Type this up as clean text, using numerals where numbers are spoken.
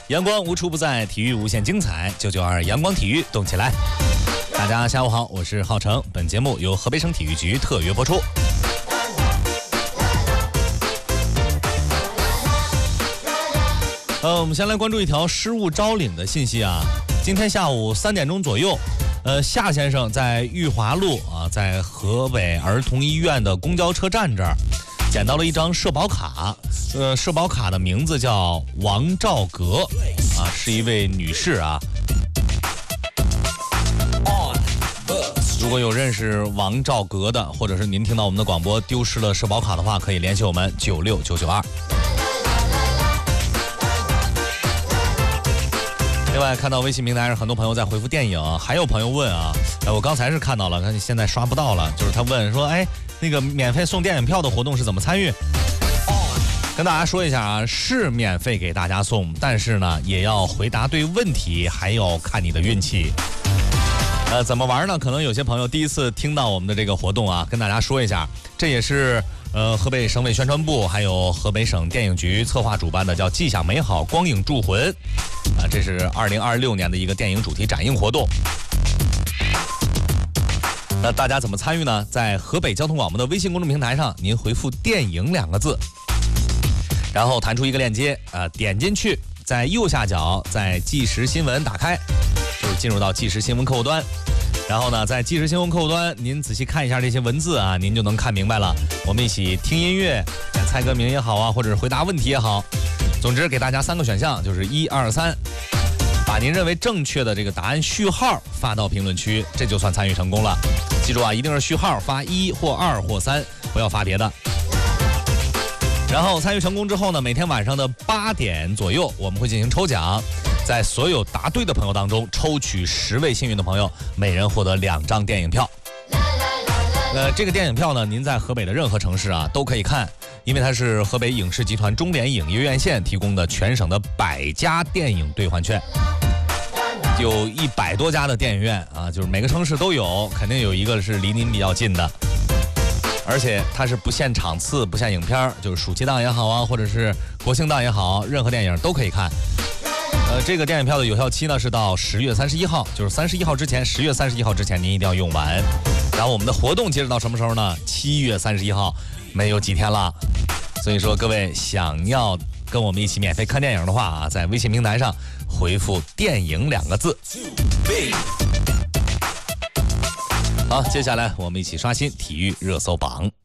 阳光无处不在，体育无限精彩。992阳光体育，动起来！大家下午好，我是浩成。本节目由河北省体育局特约播出。我们先来关注一条失物招领的信息啊。今天下午3点钟左右，夏先生在裕华路啊，在河北儿童医院的公交车站这儿捡到了一张社保卡，社保卡的名字叫王兆格啊，是一位女士啊。如果有认识王兆格的，或者是您听到我们的广播丢失了社保卡的话，可以联系我们96992。另外，看到微信平台上很多朋友在回复电影，还有朋友问啊，我刚才是看到了，看现在刷不到了，就是他问说，那个免费送电影票的活动是怎么参与？跟大家说一下啊，是免费给大家送，但是呢，也要回答对问题，还要看你的运气。怎么玩呢？可能有些朋友第一次听到我们的这个活动啊，跟大家说一下，这也是河北省委宣传部还有河北省电影局策划主办的，叫既想美好光影铸魂啊，这是2026年的一个电影主题展映活动。那大家怎么参与呢？在河北交通广播的微信公众平台上，您回复电影2个字，然后弹出一个链接点进去，在右下角在即时新闻打开，就是进入到即时新闻客户端。然后呢，在即时新闻客户端，您仔细看一下这些文字啊，您就能看明白了。我们一起听音乐，猜歌名也好啊，或者是回答问题也好。总之，给大家3个选项，就是1、2、3，把您认为正确的这个答案序号发到评论区，这就算参与成功了。记住啊，一定是序号，发1或2或3，不要发别的。然后参与成功之后呢，每天晚上的8点左右，我们会进行抽奖。在所有答对的朋友当中，抽取10位幸运的朋友，每人获得2张电影票。这个电影票呢，您在河北的任何城市啊都可以看，因为它是河北影视集团中联影业院线提供的全省的100家电影兑换券，有100多家的电影院啊，就是每个城市都有，肯定有一个是离您比较近的。而且它是不限场次、不限影片，就是暑期档也好啊，或者是国庆档也好，任何电影都可以看。这个电影票的有效期呢是到10月31号，就是31号之前，10月31号之前您一定要用完。然后我们的活动截止到什么时候呢？7月31号，没有几天了。所以说各位想要跟我们一起免费看电影的话啊，在微信平台上回复电影2个字。好，接下来我们一起刷新体育热搜榜。